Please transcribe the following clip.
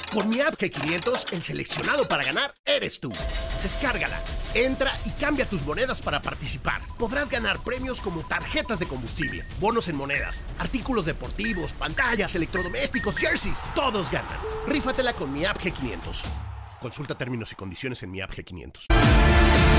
Con mi app G500, el seleccionado para ganar eres tú. Descárgala, entra y cambia tus monedas para participar. Podrás ganar premios como tarjetas de combustible, bonos en monedas, artículos deportivos, pantallas, electrodomésticos, jerseys. Todos ganan. Rífatela con mi app G500. Consulta términos y condiciones en mi app G500.